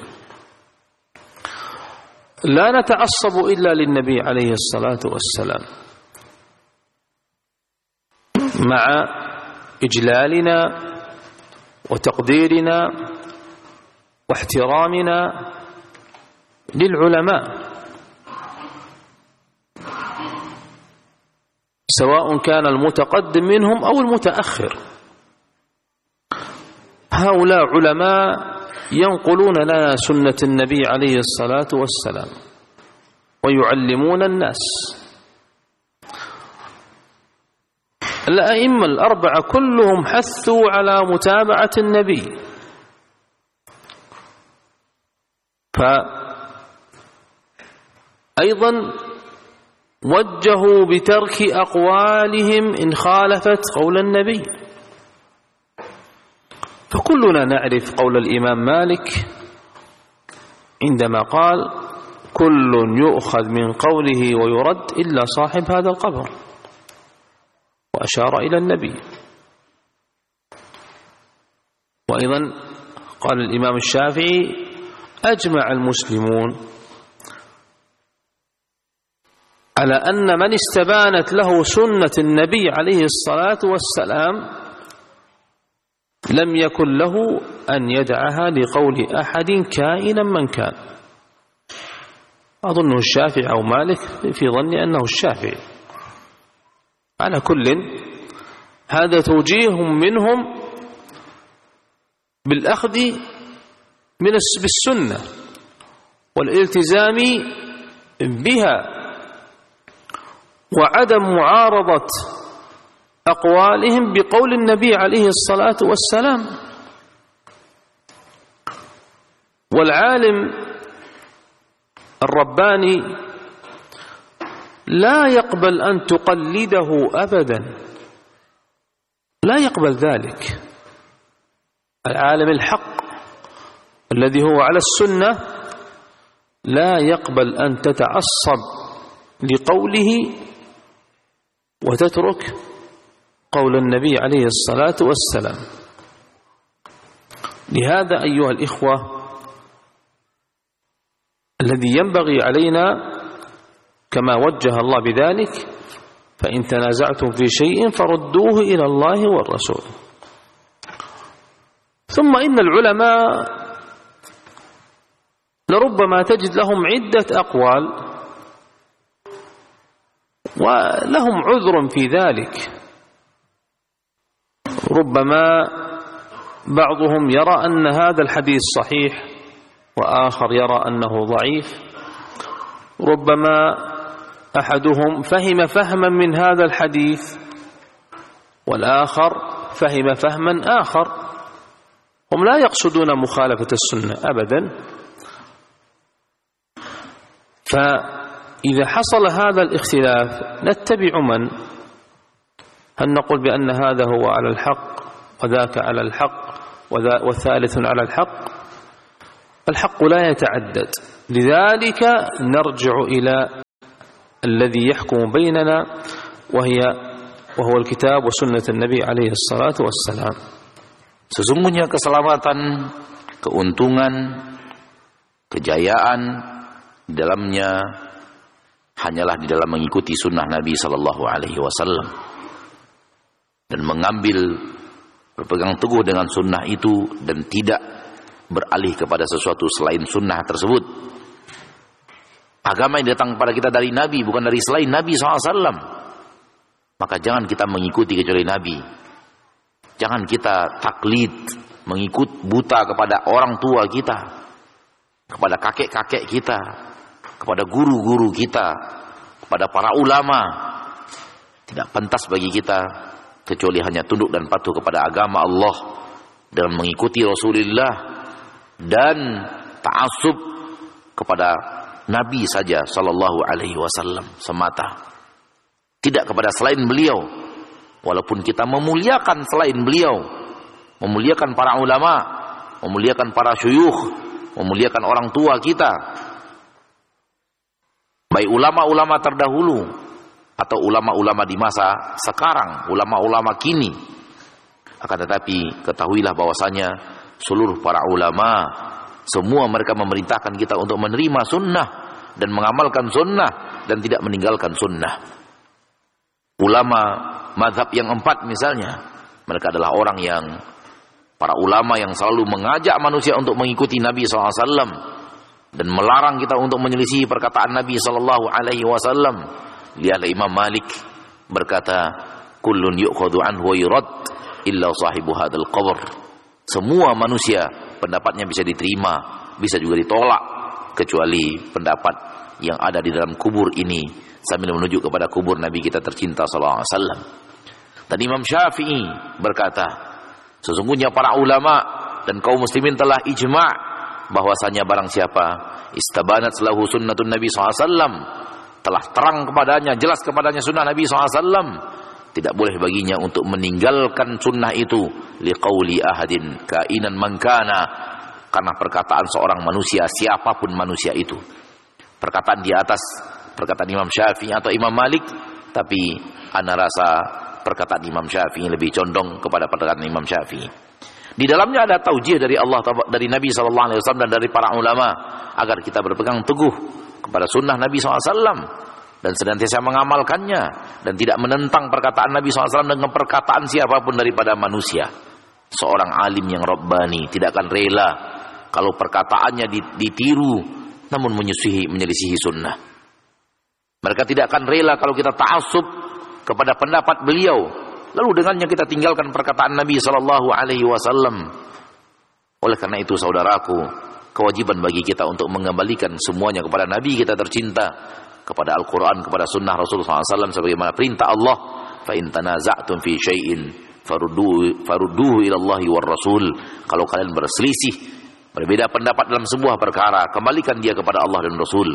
لا نتعصب إلا للنبي عليه الصلاة والسلام مع إجلالنا وتقديرنا واحترامنا للعلماء، سواء كان المتقدم منهم أو المتأخر. هؤلاء علماء ينقلون لنا سنة النبي عليه الصلاة والسلام ويعلمون الناس. الأئمة الأربعة كلهم حثوا على متابعة النبي، فأيضا وجهوا بترك أقوالهم إن خالفت قول النبي. فكلنا نعرف قول الإمام مالك عندما قال: كل يؤخذ من قوله ويرد إلا صاحب هذا القبر، وأشار إلى النبي. وأيضا قال الإمام الشافعي: أجمع المسلمون على أن من استبانت له سنة النبي عليه الصلاة والسلام لم يكن له أن يدعها لقول أحد كائنا من كان. أظنه الشافعي أو مالك، في ظني أنه الشافعي. على كل هذا توجيه منهم بالأخذ بالسنة والالتزام بها وعدم معارضة أقوالهم بقول النبي عليه الصلاة والسلام. والعالم الرباني لا يقبل أن تقلده أبدا، لا يقبل ذلك. العالم الحق الذي هو على السنة لا يقبل أن تتعصب لقوله وتترك قول النبي عليه الصلاة والسلام. لهذا أيها الإخوة الذي ينبغي علينا كما وجه الله بذلك: فإن تنازعتم في شيء فردوه إلى الله والرسول. ثم إن العلماء لربما تجد لهم عدة أقوال ولهم عذر في ذلك. ربما بعضهم يرى أن هذا الحديث صحيح وآخر يرى أنه ضعيف. ربما أحدهم فهم فهما من هذا الحديث والآخر فهم فهما آخر. هم لا يقصدون مخالفة السنة أبدا. فإذا حصل هذا الاختلاف نتبع من؟ هل نقول بأن هذا هو على الحق وذاك على الحق والثالث على الحق؟ الحق لا يتعدد، لذلك نرجع إلى الذي يحكم بيننا وهو الكتاب وسنة النبي عليه الصلاة والسلام. Sesungguhnya keselamatan, keuntungan, kejayaan di dalamnya hanyalah di dalam mengikuti sunnah Nabi sallallahu alaihi wasallam dan mengambil berpegang teguh dengan sunnah itu dan tidak beralih kepada sesuatu selain sunnah tersebut. Agama yang datang kepada kita dari Nabi, bukan dari selain Nabi SAW. Maka jangan kita mengikuti kecuali Nabi. Jangan kita taklid, mengikut buta kepada orang tua kita, kepada kakek-kakek kita, kepada guru-guru kita, kepada para ulama. Tidak pantas bagi kita kecuali hanya tunduk dan patuh kepada agama Allah dan mengikuti Rasulullah dan ta'assub kepada Nabi saja sallallahu alaihi wasallam semata. Tidak kepada selain beliau. Walaupun kita memuliakan selain beliau, memuliakan para ulama, memuliakan para syuyukh, memuliakan orang tua kita, baik ulama-ulama terdahulu atau ulama-ulama di masa sekarang, ulama-ulama kini. Akan tetapi ketahuilah bahwasanya seluruh para ulama, semua mereka memerintahkan kita untuk menerima sunnah dan mengamalkan sunnah dan tidak meninggalkan sunnah. Ulama mazhab yang 4 misalnya, mereka adalah orang yang, para ulama yang selalu mengajak manusia untuk mengikuti Nabi SAW dan melarang kita untuk menyelisihi perkataan Nabi SAW. Lihatlah Imam Malik berkata, kullun yu'khadhu anhu wa yurad illa sahibu hadzal qabr. Semua manusia pendapatnya bisa diterima, bisa juga ditolak, kecuali pendapat yang ada di dalam kubur ini, sambil menuju kepada kubur Nabi kita tercinta sallallahu alaihi wasallam. Dan Imam Syafi'i berkata, sesungguhnya para ulama dan kaum muslimin telah ijma' bahwasanya barang siapa istabanat lahu sunnatun Nabi sallallahu alaihi wasallam, telah terang kepadanya, jelas kepadanya sunnah Nabi sallallahu alaihi wasallam, tidak boleh baginya untuk meninggalkan sunnah itu liqauli ahadin kainan man kana, karena perkataan seorang manusia, siapapun manusia itu. Perkataan di atas perkataan Imam Syafi'i atau Imam Malik, tapi ana rasa perkataan Imam Syafi'i lebih condong kepada perkataan Imam Syafi'i. Di dalamnya ada taujih dari Allah, dari Nabi sallallahu alaihi wasallam dan dari para ulama agar kita berpegang teguh kepada sunnah Nabi SAW dan senantiasa mengamalkannya dan tidak menentang perkataan Nabi SAW dengan perkataan siapapun daripada manusia. Seorang alim yang rabbani tidak akan rela kalau perkataannya ditiru namun menyelisihi sunnah. Mereka tidak akan rela kalau kita ta'assub kepada pendapat beliau lalu dengannya kita tinggalkan perkataan Nabi SAW. Oleh karena itu saudaraku, kewajiban bagi kita untuk mengembalikan semuanya kepada Nabi kita tercinta, kepada Al-Quran, kepada sunnah Rasulullah SAW sebagaimana perintah Allah, fa in tanaza'tum fi syai'in farudduhu ila Allahi war Rasul. Kalau kalian berselisih, berbeda pendapat dalam sebuah perkara, kembalikan dia kepada Allah dan Rasul.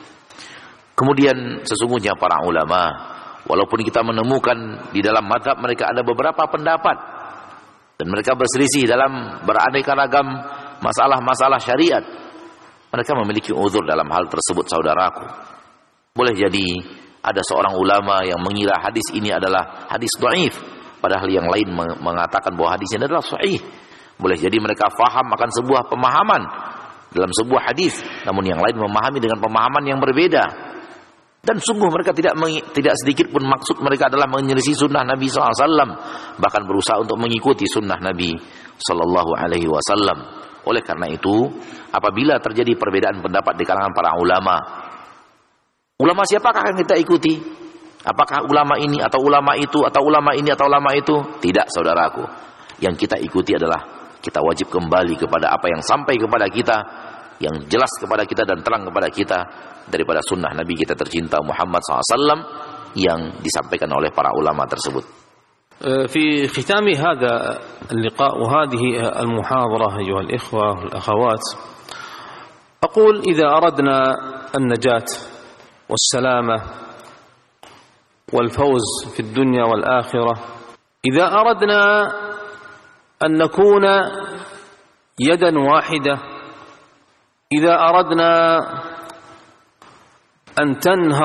Kemudian sesungguhnya para ulama, walaupun kita menemukan di dalam mazhab mereka ada beberapa pendapat dan mereka berselisih dalam beraneka ragam masalah-masalah syariat, mereka memiliki uzur dalam hal tersebut saudaraku. Boleh jadi ada seorang ulama yang mengira hadis ini adalah hadis dhaif, padahal yang lain mengatakan bahwa hadis ini adalah sahih. Boleh jadi mereka faham akan sebuah pemahaman dalam sebuah hadis, namun yang lain memahami dengan pemahaman yang berbeda. Dan sungguh mereka tidak sedikit pun maksud mereka adalah menyelisih sunnah Nabi SAW, bahkan berusaha untuk mengikuti sunnah Nabi SAW. Oleh karena itu, apabila terjadi perbedaan pendapat di kalangan para ulama, ulama siapakah yang kita ikuti? Apakah ulama ini atau ulama itu atau ulama ini atau ulama itu? Tidak saudaraku. Yang kita ikuti adalah kita wajib kembali kepada apa yang sampai kepada kita, yang jelas kepada kita dan terang kepada kita daripada sunnah Nabi kita tercinta Muhammad SAW yang disampaikan oleh para ulama tersebut. في ختام هذا اللقاء وهذه المحاضرة أيها الإخوة والأخوات، أقول إذا أردنا النجاة والسلامة والفوز في الدنيا والآخرة، إذا أردنا أن نكون يدا واحدة إذا أردنا أن تنهض